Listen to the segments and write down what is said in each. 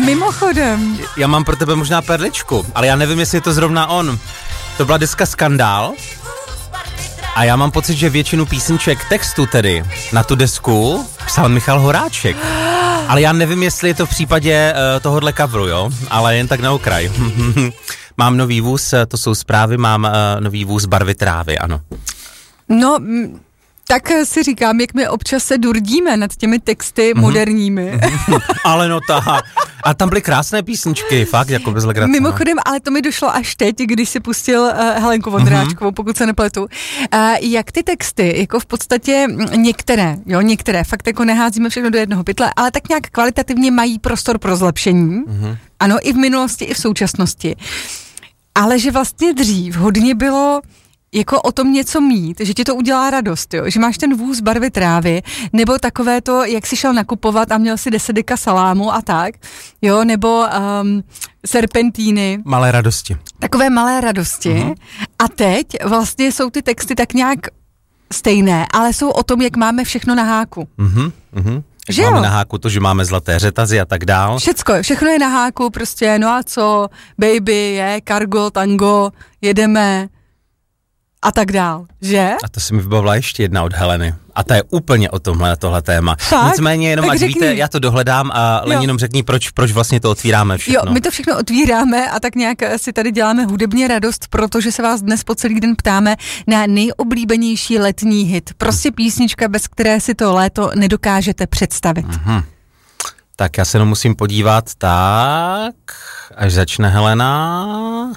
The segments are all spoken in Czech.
Mimochodem. Já mám pro tebe možná perličku, ale já nevím, jestli je to zrovna on. To byla deska Skandál a já mám pocit, že většinu písniček textu tedy na tu desku psal Michal Horáček. Ale já nevím, jestli je to v případě tohohle coveru, jo? Ale jen tak na okraj. Mám nový vůz, to jsou zprávy, mám nový vůz barvy trávy, ano. No, tak si říkám, jak my občas se durdíme nad těmi texty moderními. Ale no a tam byly krásné písničky, fakt, jako bez legrace. Mimochodem, ale to mi došlo až teď, když si pustil Helenku Vondráčkovou, pokud se nepletu. Jak ty texty, jako v podstatě některé, fakt jako neházíme všechno do jednoho pytle, ale tak nějak kvalitativně mají prostor pro zlepšení. Ano, i v minulosti, i v současnosti. Ale že vlastně dřív hodně bylo jako o tom něco mít, že ti to udělá radost, jo? Že máš ten vůz barvy trávy, nebo takové to, jak jsi šel nakupovat a měl si 10 deka salámu a tak, jo, nebo serpentíny. Malé radosti. Takové malé radosti. A teď vlastně jsou ty texty tak nějak stejné, ale jsou o tom, jak máme všechno na háku. Že máme na háku to, že máme zlaté řetazy a tak dál. Všechno je na háku, prostě, no a co, baby, cargo, tango, jedeme a tak dál, že? A to se mi vybavila ještě jedna od Heleny. A ta je úplně o tohle téma. Fakt? Nicméně jenom, ať víte, já to dohledám a Leni jenom řekni, proč vlastně to otvíráme všechno. Jo, my to všechno otvíráme a tak nějak si tady děláme hudebně radost, protože se vás dnes po celý den ptáme na nejoblíbenější letní hit. Prostě písnička, bez které si to léto nedokážete představit. Tak já se jenom musím podívat tak, až začne Helena.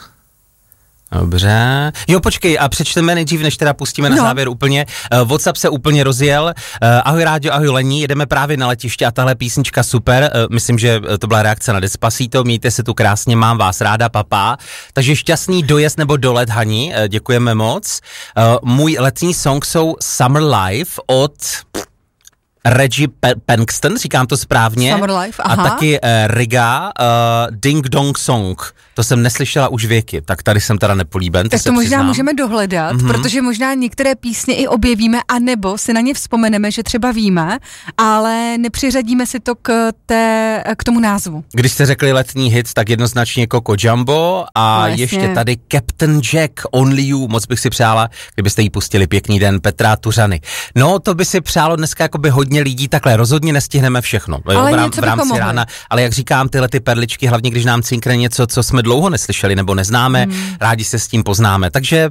Dobře. Jo, počkej, a přečteme nejdřív, než teda pustíme na závěr úplně. WhatsApp se úplně rozjel. Ahoj Ráďo, ahoj Lení, jedeme právě na letiště a tahle písnička super. Myslím, že to byla reakce na Despacito. Mějte se tu krásně, mám vás ráda, papá. Takže šťastný dojezd nebo dolet, Hani, děkujeme moc. Můj letní song jsou Summer Life od Reggie Penkston, říkám to správně. Summer Life, aha. A taky Riga, Ding Dong Song. To jsem neslyšela už věky, tak tady jsem teda nepolíben. Tak to možná můžeme dohledat, protože možná některé písně i objevíme, anebo si na ně vzpomeneme, že třeba víme, ale nepřiřadíme si to k tomu názvu. Když jste řekli letní hit, tak jednoznačně Coco Jumbo a ještě tady Captain Jack, Only You, moc bych si přála, kdybyste jí pustili. Pěkný den, Petra Tuřany. No, to by si přálo dneska jakoby hodně lidí, takhle rozhodně nestihneme všechno. Ale v rámci rána, ale jak říkám, tyhle ty perličky, hlavně když nám cinkne něco, co jsme dlouho neslyšeli nebo neznáme, rádi se s tím poznáme. Takže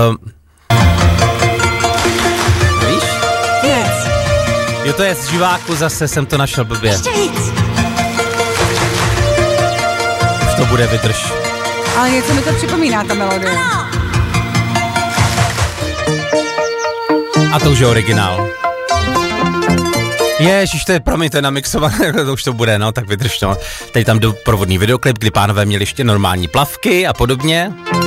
víš? Yes. Jo, to je z živáku, zase jsem to našel blbě. Ještě víc. Už to bude, vydrž. Ale něco mi to připomíná, ta melodie. A to už je originál. Ježiš, to je namixované, to už to bude, no, tak vydrž, no. Tady tam doprovodný videoklip, kdy pánové měli ještě normální plavky a podobně.